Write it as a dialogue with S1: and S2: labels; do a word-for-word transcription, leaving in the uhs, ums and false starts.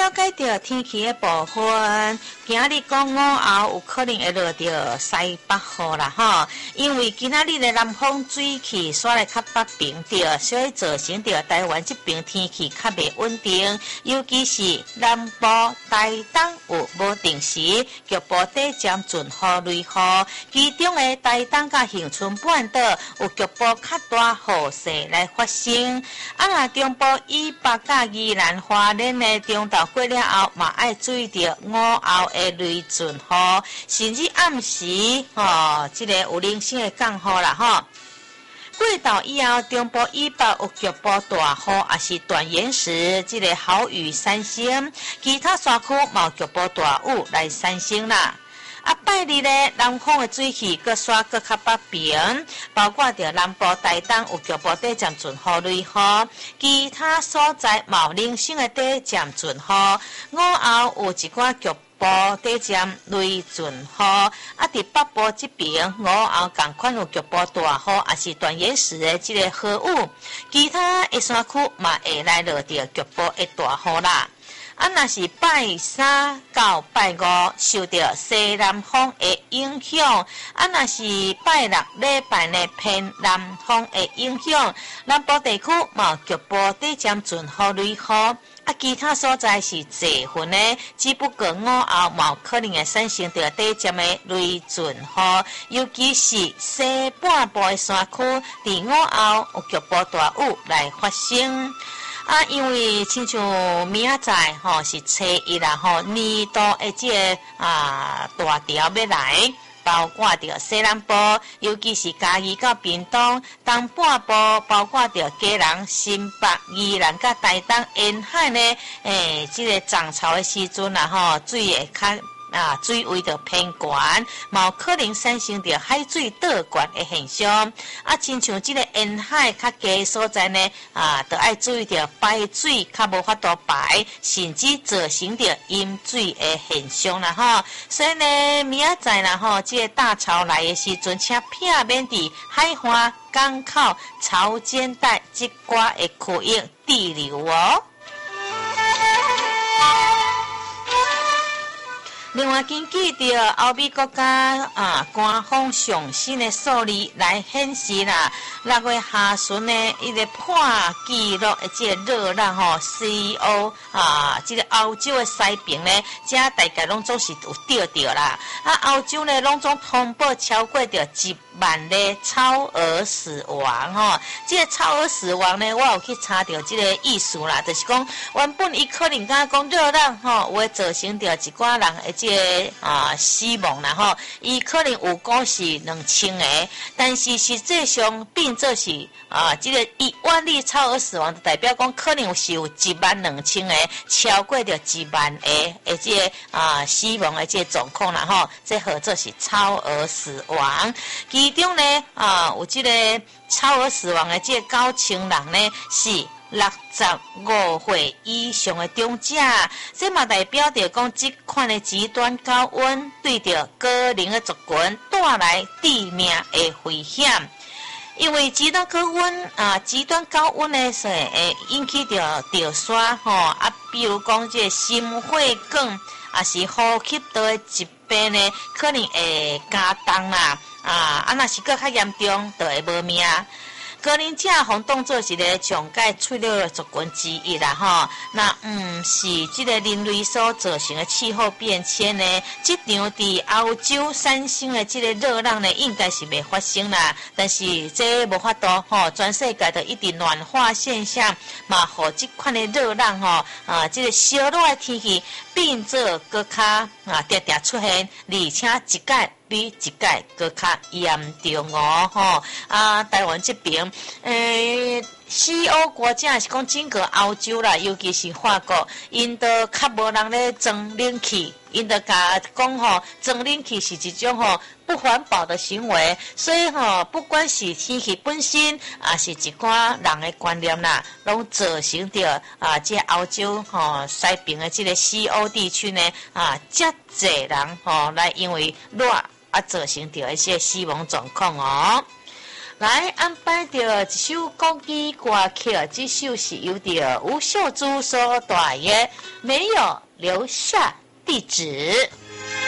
S1: 了解到天气的部分，今日讲午后有可能会落到西北雨啦吼，因为今仔日的南方水气刷来较北平着，所以造成着台湾这边天气较袂稳定，尤其是南部、台东有无定时局部短暂阵雨雷雨，其中的台东甲恒春半岛有局部较大雨势来发生。啊，若中部以北甲宜兰花莲的中昼过了后，嘛爱注意到午后的雷阵雨，甚至暗时哦，这个有零星的降雨啦吼。过昼以后，中部以北有局部大雨，也是断延时，这个豪雨三星，其他山区嘛有局部大雨来三星啦。啊，拜日咧，南方的水气搁刷搁较北平，包括着南部台东有局部短暂阵雨雷雨，其他所在嘛有零星的短暂阵雨。午后有一寡局部短暂雷阵雨，啊，伫北部这边午后同款有局部大雨，也是断延时的这个雨雨，其他的山区嘛会来落到局部的大雨啦。啊，若是拜三到拜五受到西南风的影响，啊，若是拜六礼拜呢偏南风的影响，南部地区嘛局部短暂阵雨雷雨，啊，其他所在是济云呢，只不过午后嘛有可能会产生到短暂的雷阵雨，尤其是西半部的山区，伫午后有局部大雨来发生。啊，因为亲像明仔载吼是初一啦吼，年度的这个啊大潮要来，包括着西南部，尤其是嘉义到屏东东半部，包括着基隆、新北、宜兰甲台东沿海呢，诶，这个涨潮的时阵啦吼，水会较。啊，水位就偏悬，嘛有可能产生着海水倒悬的现象。啊，亲像这个沿海较低的所在呢，啊，就要注意着排水较无法度排，甚至造成着淹水的现象啦吼。所以呢，明仔载啦吼，这个大潮来的时阵，请避免伫海岸、港口、潮间带这寡的区域滞留哦。另外，根据着欧美国家啊官方上新的数字来显示啦，六月下旬呢，伊个破纪录的这个热浪吼 ，C O 啊，这个欧洲的西边呢，这大概拢总是有钓到啦。啊，欧洲呢，拢总通报超过着一万的超额死亡吼。这个超额死亡呢，我有去查到这个意思啦，就是讲原本伊可能敢讲热浪吼，会造成着一寡人的这个啊死亡啦吼，伊可能有讲是两千个，但是实际上变做是啊，这个一万例超额死亡，就代表讲可能是有一万两千个，超过着一万个的这个啊死亡的这个状况啦吼，这或者是超额死亡。其中呢啊有这个超额死亡的这个九千人呢是。六十五岁以上的长者，这嘛代表着讲，这款的极端高温对着个人的族群带来致命的危险。因为极端高温啊，极端高温呢，是会引起着着沙吼啊，比如讲这心血管啊，是呼吸道的疾病呢，可能会加重啦啊，啊，若是搁较严重，就会无命。高龄者互当作一个上界脆弱的族群之一啦吼，那嗯是这个人类所造成的气候变迁呢，这场伫欧洲产生的这个热浪呢，应该是未发生啦。但是这无法度吼，全世界的一直暖化现象，嘛，互这款的热浪吼啊，这个烧热的天气变做搁较啊常常出现，而且一届比一届搁较严重哦吼啊！台湾这边，诶、欸，西欧国家是讲整个欧洲啦，尤其是法国，因都较无人咧装冷气，因都甲讲吼，装冷气是一种吼不环保的行为，所以吼，不管是天气本身，啊是一寡人的观念啦，拢造成着啊，这欧洲吼西边的这个西欧地区呢，啊，遮侪人吼来因为热。啊，造成着一些死亡状况哦。 来安排着一首国语歌曲，这首是由着吴秀珠所带的，没有留下地址。